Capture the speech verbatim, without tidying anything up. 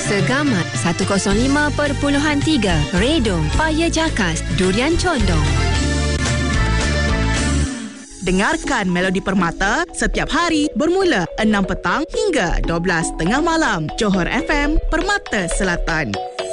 Segamat seratus lima perpuluhan tiga Redong Paya Jakas Durian Condong. Dengarkan Melodi Permata setiap hari bermula enam petang hingga dua belas tengah malam. Johor F M, Permata Selatan.